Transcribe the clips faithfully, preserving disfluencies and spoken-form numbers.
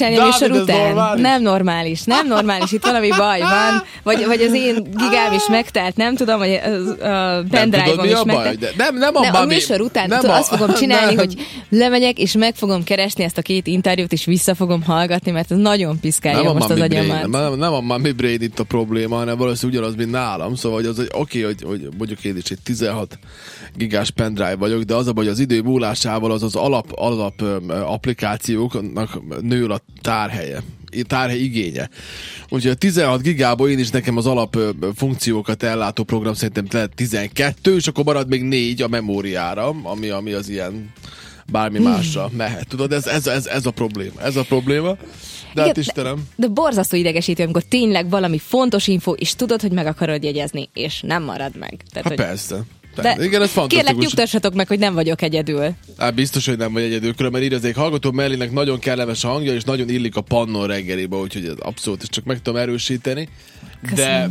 műsor után. Normális. Nem normális, nem normális, itt valami baj van, vagy, vagy az én gigám is megtelt, nem tudom, hogy a pendrive-om is megtelt. De nem, nem, a, nem, a műsor után nem a, azt fogom csinálni, nem. hogy lemegyek, és meg fogom keresni ezt a két interjút, és vissza fogom hallgatni, mert ez nagyon piszkálja nem most az agyamat. Nem, nem a Mami Brain itt a probléma, hanem valószínűleg ugyanaz, mint nálam, szóval hogy az, hogy oké, okay, hogy, hogy mondjuk én is egy tizenhat gigás pendrive vagyok, de az a baj, hogy az idő múlásával az az alap, alap applikációknak nő a tárhelye, tárhely igénye. Úgyhogy a tizenhat gigából én is nekem az alap funkciókat ellátó program szerintem lehet tizenkettő, és akkor marad még négy a memóriára, ami, ami az ilyen bármi hmm. másra mehet. Tudod, ez, ez, ez, ez a probléma. Ez a probléma. De hát Istenem. De, de borzasztó idegesítő, amikor tényleg valami fontos info, és tudod, hogy meg akarod jegyezni, és nem marad meg. Tehát, hát hogy... persze. De igen, ez fantasztikus. Kérlek, nyugtassatok meg, hogy nem vagyok egyedül. Hát biztos, hogy nem vagy egyedül, különben így azért hallgató Mellinek nagyon kellemes a hangja, és nagyon illik a Pannon reggelibe, úgyhogy ez abszolút, és csak meg tudom erősíteni. De,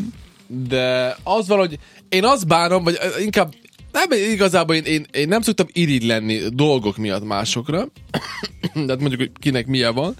de az valahogy, én azt bánom, vagy inkább nem, igazából én, én, én nem szoktam irigy lenni dolgok miatt másokra, de hát mondjuk, hogy kinek milyen van,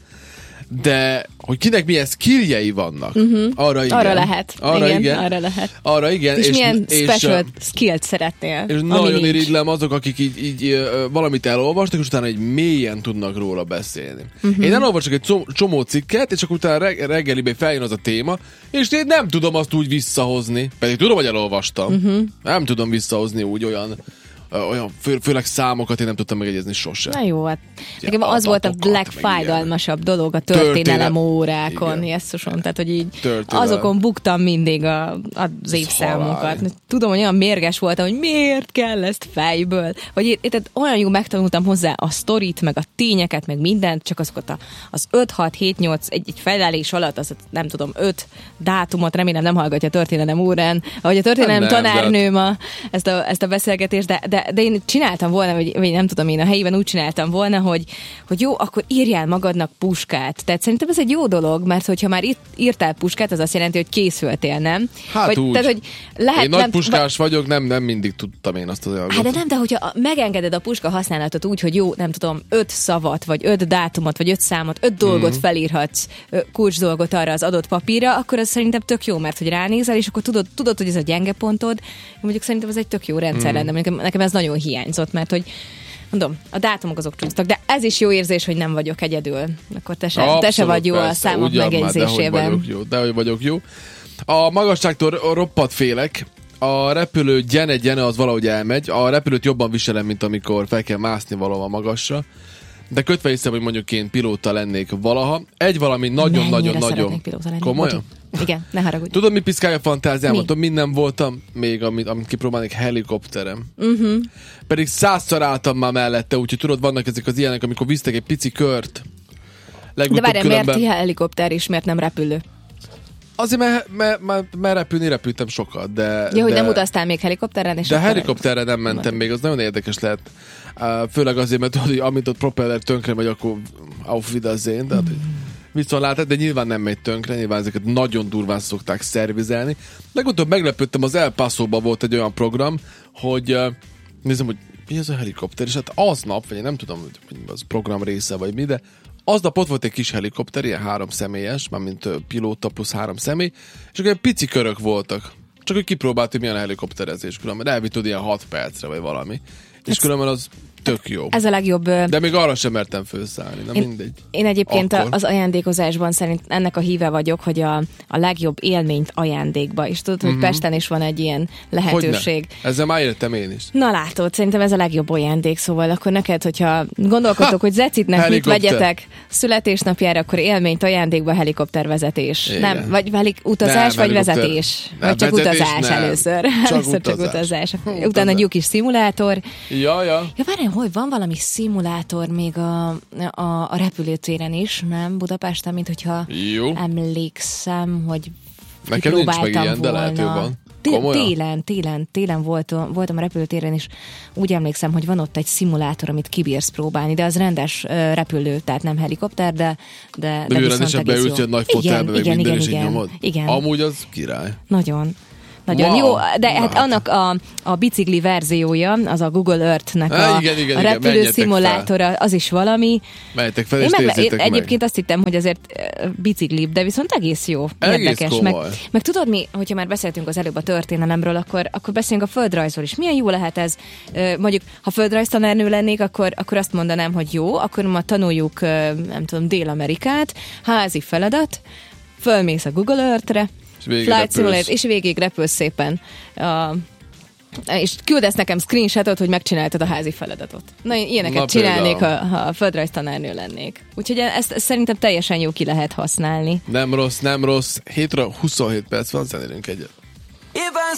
de hogy kinek milyen skilljei vannak, uh-huh. arra igen. Arra lehet. Arra igen, igen. Arra lehet. Arra igen. És, és milyen és, special és, skillt szeretnél? És nagyon irigylem azok, akik így, így uh, valamit elolvastak, és utána egy mélyen tudnak róla beszélni. Uh-huh. Én elolvasok egy csomó cikket, és akkor utána reg- reggeliben feljön az a téma, és én nem tudom azt úgy visszahozni. Pedig tudom, hogy elolvastam. Uh-huh. Nem tudom visszahozni úgy olyan olyan, fő, főleg számokat én nem tudtam megegyezni sosem. Na jó, hát nekem az volt a legfájdalmasabb dolog a történelem órákon, jesszusom, tehát hogy így történelem. Azokon buktam mindig a, az évszámokat. Tudom, hogy olyan mérges voltam, hogy miért kell ezt fejből, vagy én, tehát olyan jó megtanultam hozzá a sztorit, meg a tényeket, meg mindent, csak azokat a, az öt, hat, hét, nyolc, egy, egy felállás alatt, az nem tudom, öt dátumot, remélem nem hallgatja a történelem órán, ahogy a történelem nem, tanárnőm a, ezt, a, ezt a beszélgetést, de, de de én csináltam volna, vagy, vagy nem tudom, én a helyiben úgy csináltam volna, hogy, hogy jó, akkor írjál magadnak puskát. Tehát szerintem ez egy jó dolog, mert hogyha már írt, írtál puskát, az azt jelenti, hogy készültél, nem? Hát vagy, úgy. Tehát, hogy lehet, én nagy nem, puskás vagy... vagyok, nem, nem mindig tudtam én azt az anyagot. Hát de nem, de hogyha megengeded a puska használatot úgy, hogy jó, nem tudom, öt szavat, vagy öt dátumot, vagy öt számot, öt dolgot mm. felírhatsz, kulcs dolgot arra az adott papírra, akkor az szerintem tök jó, mert hogy ránézel, és akkor tudod, tudod hogy ez a gyenge pontod. Mondjuk szerintem ez egy tök jó rendszer mm. lenne. Nekem, nekem ez nagyon hiányzott, mert hogy mondom, a dátumok azok csúsztak, de ez is jó érzés, hogy nem vagyok egyedül. Akkor te se, te se vagy jó persze, a számok megjegyzésében. Dehogy vagyok jó, dehogy vagyok jó. A magasságtól roppant félek. A repülő gyene-gyene az valahogy elmegy. A repülőt jobban viselem, mint amikor fel kell mászni valahol magasra. De kötve hiszem, hogy mondjuk én pilóta lennék valaha. Egy valami nagyon-nagyon-nagyon... Komolyan? Igen, ne haragudj. Tudod, mi piszkálja a fantáziámat? Mi? Minden voltam még, amit, amit kipróbálnék, helikopterem. Uh-huh. Pedig százszor álltam már mellette, úgyhogy tudod, vannak ezek az ilyenek, amikor visztek egy pici kört. Legutóbb de várjál, különben... miért helikopter is, miért nem repülő? Azért, mert, mert, mert, mert repülni repültem sokat, de... Ja, de, hogy nem utaztál még helikopteren? És de helikopterre nem mentem még, az nagyon érdekes lehet. Uh, főleg azért, mert tudod, hogy amint ott propeller tönkre megy, akkor auf Wiedersehen, tehát mm. viszont látod, de nyilván nem megy tönkre, nyilván ezeket nagyon durván szokták szervizelni. Legutóbb meglepődtem, az El Paso-ban volt egy olyan program, hogy uh, nézem, hogy mi az a helikopter, és hát aznap, vagy én nem tudom, hogy az program része, vagy mi, de aznap ott volt egy kis helikopter, ilyen három személyes, mármint pilóta plusz három személy, és akkor ilyen pici körök voltak. Csak hogy kipróbált, hogy milyen a helikopterezés, különben elvitt ilyen hat percre, vagy valami. És különben az tök jó. Ez a legjobb... De még arra sem mertem fölszállni, na én, mindegy. Én egyébként Akkor. az ajándékozásban szerint ennek a híve vagyok, hogy a, a legjobb élményt ajándékba. És tudod, hogy uh-huh. Pesten is van egy ilyen lehetőség. Hogyne? Ezzel már értem én is. Na látod, szerintem ez a legjobb ajándék, szóval akkor neked, hogyha gondolkodtok, hogy Zecitnek mit vegyetek születésnapjára, akkor élményt ajándékba helikoptervezetés. Igen. Nem, vagy velik, utazás, nem, vagy vezetés? Nem, vagy csak vezetés, utazás nem. először. Csak először utazás. csak utazás. Utána egy jó kis szimulátor. Ja, ja. Ja, várjál, hogy van valami szimulátor még a, a, a repülőtéren is, nem? Budapesten, mint hogyha jó. emlékszem, hogy nekem nincs meg ilyen, de lehet, van. Télen, télen, télen voltam, voltam a repülőtéren, és úgy emlékszem, hogy van ott egy szimulátor, amit kibírsz próbálni, de az rendes uh, repülő, tehát nem helikopter, de de, de, de viszont egész jó. Nagy fotelbe, meg igen, minden igen, is igen, nyomod. Igen. Amúgy az király. Nagyon. Nagyon wow. jó, de hát annak a, a bicikli verziója, az a Google Earth-nek a, igen, igen, a repülő szimulátora, az is valami. Menjetek fel, és én meg, én egyébként meg. azt hittem, hogy azért biciklib, de viszont egész jó, egész érdekes. Meg, meg tudod mi, hogyha már beszéltünk az előbb a történelemről, akkor, akkor beszéljünk a földrajzról is. Milyen jó lehet ez? Mondjuk, ha földrajztanárnő lennék, akkor, akkor azt mondanám, hogy jó, akkor ma tanuljuk, nem tudom, Dél-Amerikát, házi feladat, fölmész a Google Earth-re, Flight Simulator, és végig repülsz szépen. Uh, és küldesz nekem screenshotot, hogy megcsináltad a házi feladatot. Na, én ilyeneket Na, csinálnék, ha, ha a földrajztanárnő lennék. Úgyhogy ezt, ezt szerintem teljesen jó ki lehet használni. Nem rossz, nem rossz. hét óra huszonhét perc van, zenélünk egyet. If I